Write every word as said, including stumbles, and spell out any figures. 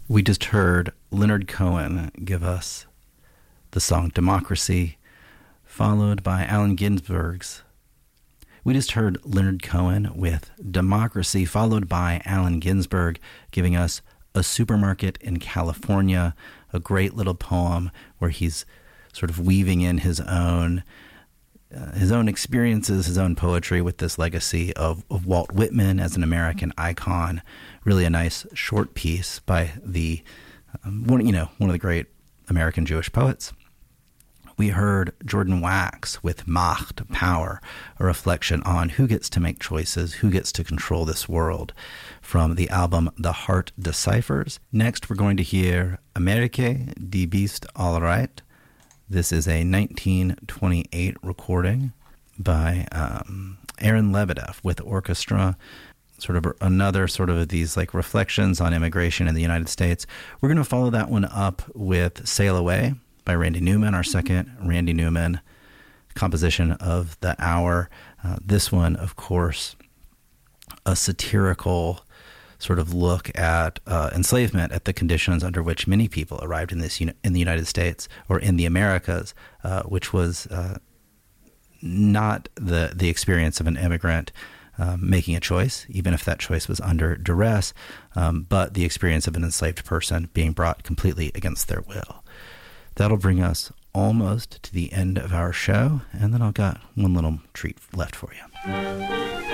We just heard Leonard Cohen give us the song Democracy, followed by Allen Ginsberg's. We just heard Leonard Cohen with Democracy, followed by Allen Ginsberg giving us A Supermarket in California, a great little poem where he's sort of weaving in his own uh, his own experiences, his own poetry with this legacy of, of Walt Whitman as an American icon. Really a nice short piece by the um, one, you know, one of the great American Jewish poets. We heard Jordan Wax with Macht, Power, a reflection on who gets to make choices, who gets to control this world, from the album The Heart Deciphers. Next, we're going to hear Amerike, Die Bist All Right. This is a nineteen twenty-eight recording by um, Aaron Lebedeff with orchestra, sort of another sort of these like reflections on immigration in the United States. We're going to follow that one up with Sail Away by Randy Newman, our second Randy Newman composition of the hour. Uh, this one, of course, a satirical sort of look at uh, enslavement, at the conditions under which many people arrived in this in the United States or in the Americas, uh, which was uh, not the the experience of an immigrant um, making a choice, even if that choice was under duress, um, but the experience of an enslaved person being brought completely against their will. That'll bring us almost to the end of our show, and then I've got one little treat left for you.